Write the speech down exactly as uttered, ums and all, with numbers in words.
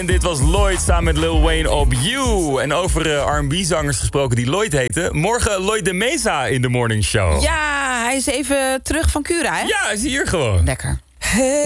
En dit was Lloyd samen met Lil Wayne op You. En over uh, R en B-zangers gesproken die Lloyd heten. Morgen Lloyd de Meza in de Morning Show. Ja, hij is even terug van Cura, hè? Ja, hij is hier gewoon. Lekker. Hey.